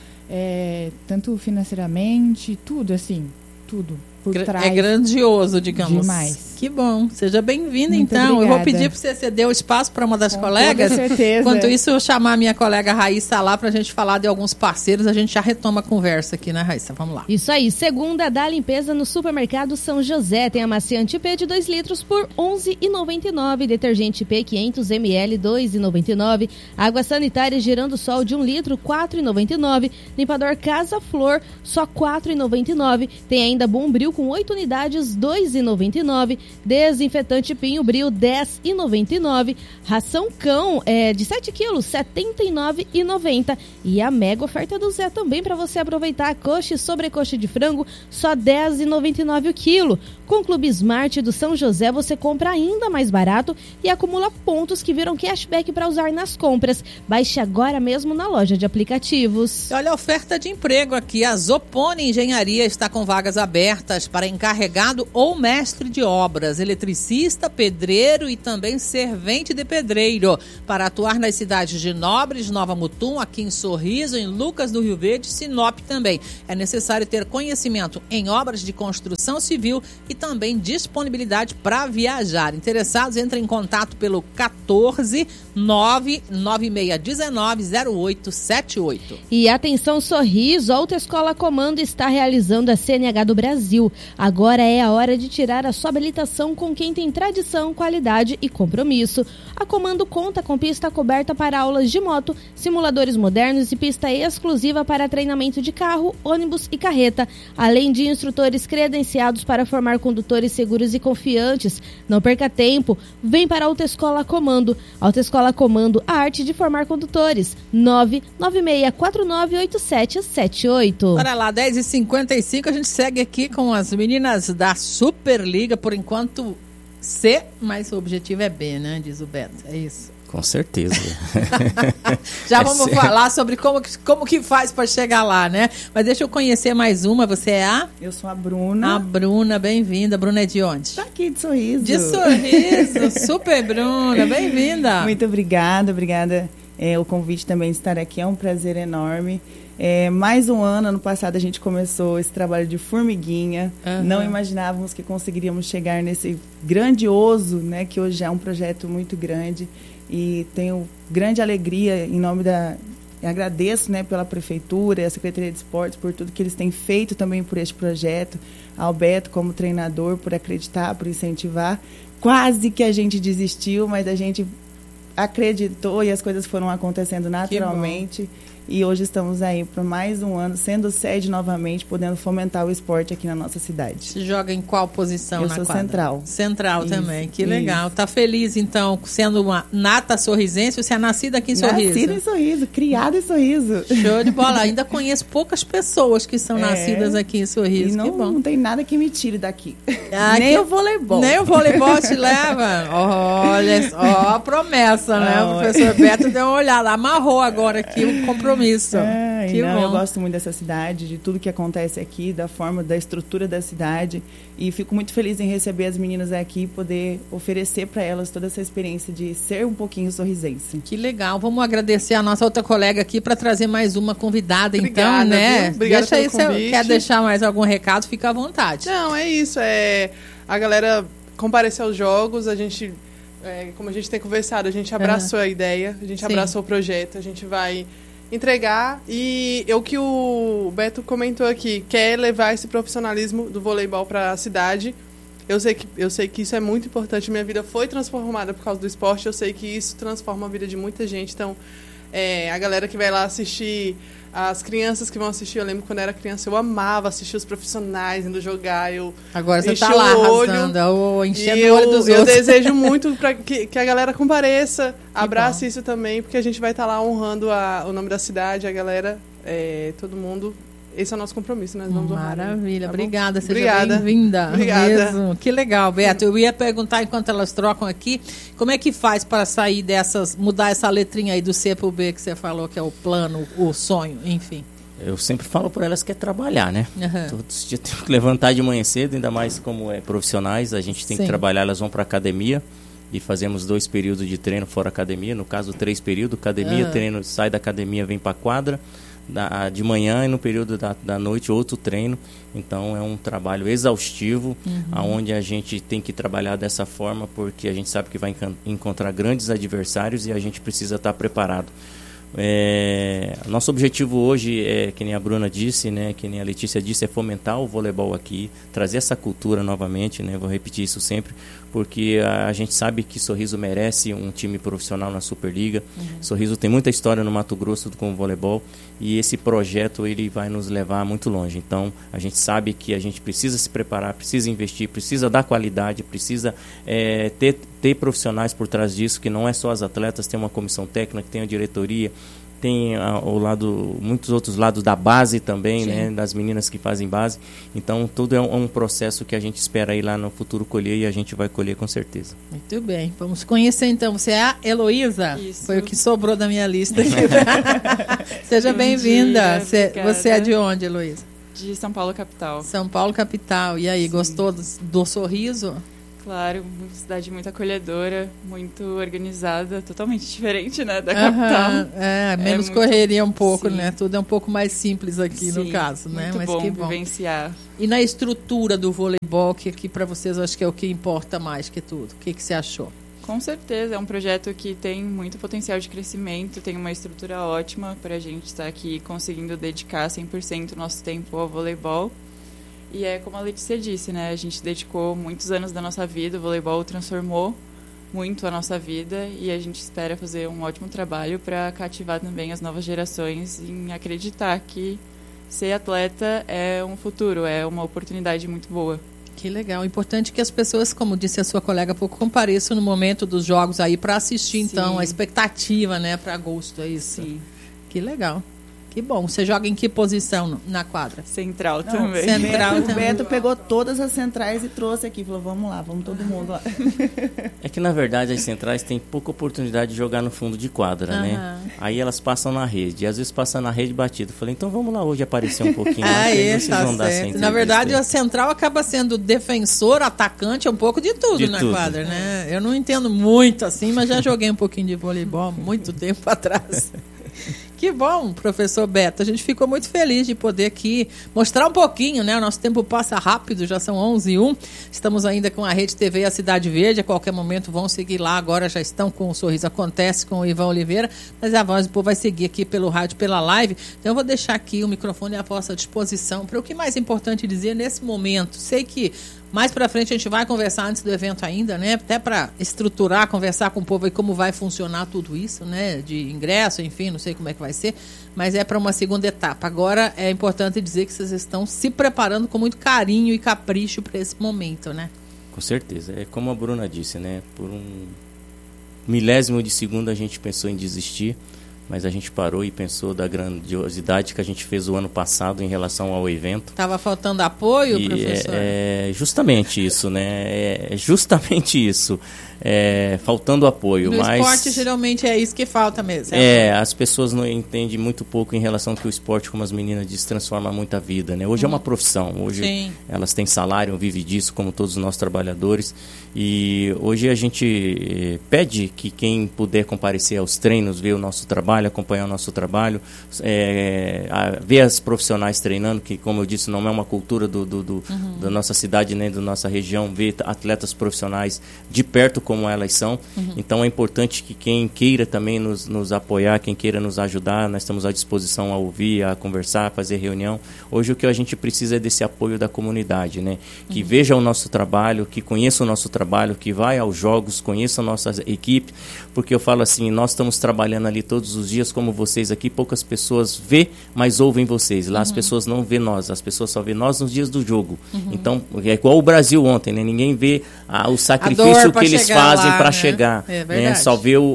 é, tanto financeiramente, tudo assim, tudo por Gra- trás. É grandioso, digamos. Demais. Que bom. Seja bem-vinda, Muito então. obrigada. Eu vou pedir para você ceder o espaço para uma das Com colegas. toda certeza. Enquanto isso, eu chamar a minha colega Raíssa lá para a gente falar de alguns parceiros. A gente já retoma a conversa aqui, né, Raíssa? Vamos lá. Isso aí. Segunda da limpeza no supermercado São José. Tem amaciante P de dois litros por onze reais e noventa e nove centavos. Detergente P quinhentos mililitros, dois reais e noventa e nove centavos. Água sanitária Girando Sol de um litro, quatro reais e noventa e nove centavos. Limpador Casa Flor, só quatro reais e noventa e nove centavos. Tem ainda Bombril com oito unidades, dois reais e noventa e nove centavos. Desinfetante Pinho Bril, dez reais e noventa e nove centavos. Ração Cão é, de sete quilos, setenta e nove reais e noventa centavos. E a mega oferta do Zé também para você aproveitar. Coxa e sobrecoxa de frango, só dez reais e noventa e nove centavos o quilo. Com o Clube Smart do São José, você compra ainda mais barato e acumula pontos que viram cashback para usar nas compras. Baixe agora mesmo na loja de aplicativos. Olha a oferta de emprego aqui. A Zopone Engenharia está com vagas abertas para encarregado ou mestre de obras, eletricista, pedreiro e também servente de pedreiro, para atuar nas cidades de Nobres, Nova Mutum, aqui em Sorriso, em Lucas do Rio Verde, Sinop também. É necessário ter conhecimento em obras de construção civil e também disponibilidade para viajar. Interessados, entrem em contato pelo quatorze, nove nove seis um nove zero oito sete oito. E atenção, Sorriso, a Autoescola Comando está realizando a C N H do Brasil. Agora é a hora de tirar a sua habilitação com quem tem tradição, qualidade e compromisso. A Comando conta com pista coberta para aulas de moto, simuladores modernos e pista exclusiva para treinamento de carro, ônibus e carreta, além de instrutores credenciados para formar condutores seguros e confiantes. Não perca tempo, vem para a Autoescola Comando. Autoescola Comando, a arte de formar condutores. nove nove seis quatro nove oito sete sete oito. Bora lá, dez e cinquenta e cinco, a gente segue aqui com as meninas da Superliga, por enquanto C, mas o objetivo é B, né? Diz o Beto, é isso. Com certeza. Já vamos é falar sobre como, como que faz para chegar lá, né? Mas deixa eu conhecer mais uma. Você é a? Eu sou a Bruna. A Bruna, bem-vinda. A Bruna é de onde? Tá aqui, de Sorriso. De Sorriso. Super Bruna, bem-vinda. Muito obrigada, obrigada. É, o convite também de estar aqui é um prazer enorme. É, mais um ano, ano passado a gente começou esse trabalho de formiguinha. Uhum. Não imaginávamos que conseguiríamos chegar nesse grandioso, né, que hoje é um projeto muito grande. E tenho grande alegria em nome da... Agradeço, né, pela Prefeitura e a Secretaria de Esportes por tudo que eles têm feito também por este projeto. Ao Beto como treinador, por acreditar, por incentivar. Quase que a gente desistiu, mas a gente acreditou e as coisas foram acontecendo naturalmente. E hoje estamos aí por mais um ano, sendo sede novamente, podendo fomentar o esporte aqui na nossa cidade. Você joga em qual posição Eu na sou quadra? central. Central Isso, também, que isso. legal. Tá feliz, então, sendo uma nata sorrisense, você é nascida aqui em Sorriso? Nascida em Sorriso, criada em Sorriso. Show de bola. Ainda conheço pouas pessoas que são É. nascidas aqui em Sorriso. E não, que bom. não tem nada que me tire daqui. Ah, Nem que- o voleibol. Nem o voleibol te leva. Olha, ó a promessa, né? Não, o professor Beto deu uma olhada, amarrou agora aqui o compromisso. É, que não, bom. eu gosto muito dessa cidade, de tudo que acontece aqui, da forma, da estrutura da cidade. E fico muito feliz em receber as meninas aqui e poder oferecer para elas toda essa experiência de ser um pouquinho sorrisense. Que legal. Vamos agradecer a nossa outra colega aqui para trazer mais uma convidada, Obrigada, então, né? viu? Obrigada Deixa aí, pelo se convite. quer deixar mais algum recado, fica à vontade. Não, é isso. É, a galera comparecer aos jogos, a gente, é, como a gente tem conversado, a gente abraçou Uhum. a ideia, a gente Sim. abraçou o projeto, a gente vai entregar. E eu que o Beto comentou aqui, quer levar esse profissionalismo do voleibol para a cidade. Eu sei, que, eu sei que isso é muito importante. Minha vida foi transformada por causa do esporte. Eu sei que isso transforma a vida de muita gente. Então, é, a galera que vai lá assistir, as crianças que vão assistir, eu lembro quando eu era criança, eu amava assistir os profissionais indo jogar. Eu Agora você enchi tá lá o olho, arrasando, ou enchendo e o olho eu, dos eu outros. desejo muito pra que, que a galera compareça, abrace isso também, porque a gente vai estar lá honrando a, o nome da cidade, a galera, é, todo mundo. Esse é o nosso compromisso, nós vamos honrar. Maravilha, tá bom? obrigada, seja Obrigada. bem-vinda. Obrigada. Mesmo. Que legal, Beto. Eu ia perguntar, enquanto elas trocam aqui, como é que faz para sair dessas, mudar essa letrinha aí do C para o B que você falou, que é o plano, o sonho, enfim. Eu sempre falo por elas que é trabalhar, né? Uhum. Todos os dias tem que levantar de manhã cedo, ainda mais como é profissionais, a gente tem Sim. que trabalhar, elas vão para academia e fazemos dois períodos de treino fora academia, no caso três períodos, academia, Uhum. treino, sai da academia, vem para a quadra, da, de manhã e no período da, da noite outro treino. Então é um trabalho exaustivo, Uhum. onde a gente tem que trabalhar dessa forma, porque a gente sabe que vai encan- encontrar grandes adversários e a gente precisa estar preparado. É, nosso objetivo hoje é, que nem a Bruna disse, né, que nem a Letícia disse, é fomentar o voleibol aqui, trazer essa cultura novamente, né, vou repetir isso sempre, porque a, a gente sabe que Sorriso merece um time profissional na Superliga. Uhum. Sorriso tem muita história no Mato Grosso com o voleibol e esse projeto ele vai nos levar muito longe. Então a gente sabe que a gente precisa se preparar, precisa investir, precisa dar qualidade, precisa é, ter, ter profissionais por trás disso, que não é só as atletas, tem uma comissão técnica, tem a diretoria, tem a, o lado, muitos outros lados da base também, né, das meninas que fazem base. Então tudo é um, um processo que a gente espera aí lá no futuro colher e a gente vai colher com certeza. Muito bem, vamos conhecer então. Você é a Heloísa? Isso. Foi o que sobrou da minha lista aqui. Seja bem-vinda. Você, você é de onde, Heloísa? De São Paulo, capital. São Paulo, capital. E aí, Sim. gostou do, do Sorriso? Claro, uma cidade muito acolhedora, muito organizada, totalmente diferente, né, da Uhum, capital. é, menos é correria um pouco, Sim. né? Tudo é um pouco mais simples aqui Sim, no caso, né? muito Mas bom que bom vivenciar. E na estrutura do voleibol, que aqui para vocês eu acho que é o que importa mais que tudo. O que, que você achou? Com certeza, é um projeto que tem muito potencial de crescimento, tem uma estrutura ótima para a gente estar aqui conseguindo dedicar cem por cento do nosso tempo ao voleibol. E é como a Letícia disse, né? A gente dedicou muitos anos da nossa vida, o voleibol transformou muito a nossa vida e a gente espera fazer um ótimo trabalho para cativar também as novas gerações em acreditar que ser atleta é um futuro, é uma oportunidade muito boa. Que legal. Importante que as pessoas, como disse a sua colega há pouco, compareçam no momento dos jogos aí para assistir, Sim. então, a expectativa, né, para agosto, é isso? Sim. Que legal. Que bom. Você joga em que posição na quadra? Central Não, também. Central Beto, também. O Beto pegou todas as centrais e trouxe aqui. Falou, vamos lá, vamos todo mundo lá. É que, na verdade, as centrais têm pouca oportunidade de jogar no fundo de quadra, uhum. né? Aí elas passam na rede. E às vezes passam na rede batida. Falei, então vamos lá hoje aparecer um pouquinho. Ah, lá, é, tá certo. Na verdade, a central acaba sendo defensor, atacante, é um pouco de tudo de na tudo. quadra, né? Eu não entendo muito assim, mas já joguei um pouquinho de voleibol há muito tempo atrás. Que bom, professor Beto. A gente ficou muito feliz de poder aqui mostrar um pouquinho, né? O nosso tempo passa rápido, já são onze e um. Estamos ainda com a Rede T V e a Cidade Verde. A qualquer momento vão seguir lá. Agora já estão com o Sorriso Acontece com o Ivan Oliveira. Mas a Voz do Povo vai seguir aqui pelo rádio, pela live. Então eu vou deixar aqui o microfone à vossa disposição para o que é mais importante dizer nesse momento. Sei que mais para frente a gente vai conversar antes do evento ainda, né? Até para estruturar, conversar com o povo aí como vai funcionar tudo isso, né? De ingresso, enfim, não sei como é que vai ser, mas é para uma segunda etapa. Agora é importante dizer que vocês estão se preparando com muito carinho e capricho para esse momento, né? Com certeza. É como a Bruna disse, né? Por um milésimo de segundo a gente pensou em desistir, mas a gente parou e pensou da grandiosidade que a gente fez o ano passado em relação ao evento. Estava faltando apoio, e professor? É, é justamente isso, né? É justamente isso. É, faltando apoio. No mas, esporte, geralmente, é isso que falta mesmo. É, as pessoas não entendem muito pouco em relação que o esporte, como as meninas dizem, transforma muita vida, né? Hoje hum. é uma profissão. Hoje Sim. elas têm salário, vivem disso, como todos os nossos trabalhadores. E hoje a gente pede que quem puder comparecer aos treinos, ver o nosso trabalho, acompanhar o nosso trabalho, é, a, ver as profissionais treinando, que, como eu disse, não é uma cultura do, do, do, uhum. da nossa cidade nem da nossa região, ver atletas profissionais de perto como elas são. Uhum. Então é importante que quem queira também nos, nos apoiar, quem queira nos ajudar, nós estamos à disposição a ouvir, a conversar, a fazer reunião. Hoje o que a gente precisa é desse apoio da comunidade, né? Que uhum. veja o nosso trabalho, que conheça o nosso trabalho, que vai aos jogos, conheça a nossa equipe, porque eu falo assim, nós estamos trabalhando ali todos os dias, como vocês aqui, poucas pessoas vê, mas ouvem vocês. Lá uhum. as pessoas não vê nós, as pessoas só vê nós nos dias do jogo. Uhum. Então, é igual o Brasil ontem, né? Ninguém vê ah, o sacrifício que eles fazem para né? chegar. É né? Só vê o,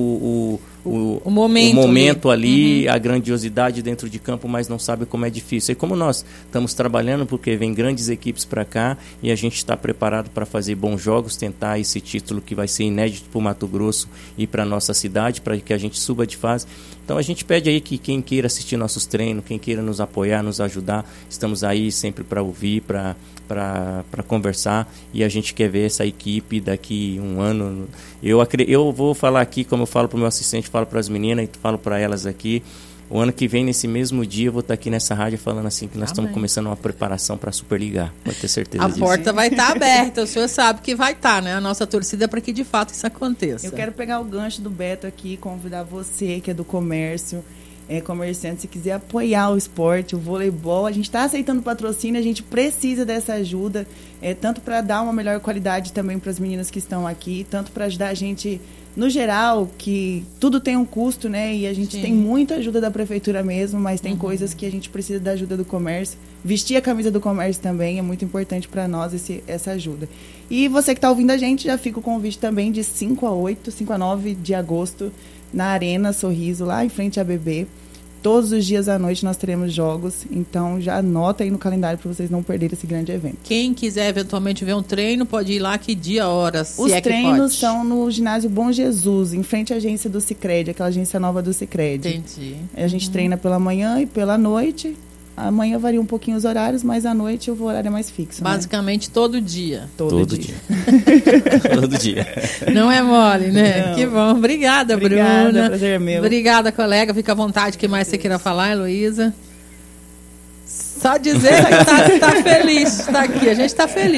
o, o, o, o momento, o momento ali, ali uhum. a grandiosidade dentro de campo, mas não sabe como é difícil. E como nós estamos trabalhando, porque vem grandes equipes para cá e a gente está preparado para fazer bons jogos, tentar esse título que vai ser inédito para o Mato Grosso e para a nossa cidade, para que a gente suba de fase. Então a gente pede aí que quem queira assistir nossos treinos, quem queira nos apoiar, nos ajudar, estamos aí sempre para ouvir, para para conversar, e a gente quer ver essa equipe daqui um ano. Eu, eu vou falar aqui, como eu falo para o meu assistente, falo para as meninas e falo para elas aqui, o ano que vem, nesse mesmo dia, eu vou estar aqui nessa rádio falando assim que nós ah, estamos começando uma preparação para a Superliga. Pode ter certeza a disso. A porta vai estar tá aberta, o senhor sabe que vai estar, tá, né? A nossa torcida é para que de fato isso aconteça. Eu quero pegar o gancho do Beto aqui, convidar você que é do comércio, é, comerciante, se quiser apoiar o esporte, o voleibol, a gente está aceitando patrocínio, a gente precisa dessa ajuda, é, tanto para dar uma melhor qualidade também para as meninas que estão aqui, tanto para ajudar a gente, no geral, que tudo tem um custo, né? E a gente Sim. tem muita ajuda da prefeitura mesmo, mas tem uhum. coisas que a gente precisa da ajuda do comércio. Vestir a camisa do comércio também é muito importante para nós, esse, essa ajuda. E você que está ouvindo a gente, já fica o convite também de cinco a oito, cinco a nove de agosto, na Arena Sorriso, lá em frente à B B. Todos os dias à noite nós teremos jogos, então já anota aí no calendário para vocês não perderem esse grande evento. Quem quiser eventualmente ver um treino, pode ir lá, que dia, hora, se Os é que treinos pode. são no ginásio Bom Jesus, em frente à agência do Sicredi, aquela agência nova do Sicredi. Entendi. A gente uhum. treina pela manhã e pela noite. Amanhã varia um pouquinho os horários, mas à noite o horário é mais fixo. Basicamente né? todo dia. Todo, todo dia. dia. Todo dia. Não é mole, né? Não. Que bom. Obrigada, Obrigada, Bruna. Prazer é meu. Obrigada, colega. Fica à vontade. O que mais você queira falar, Heloísa? Só dizer que tá, tá feliz de estar aqui. A gente está feliz.